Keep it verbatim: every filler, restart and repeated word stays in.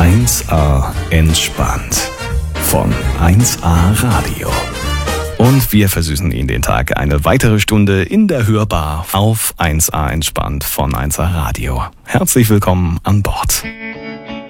eins a entspannt von eins a Radio. Und wir versüßen Ihnen den Tag eine weitere Stunde in der Hörbar auf eins a entspannt von eins a Radio. Herzlich willkommen an Bord.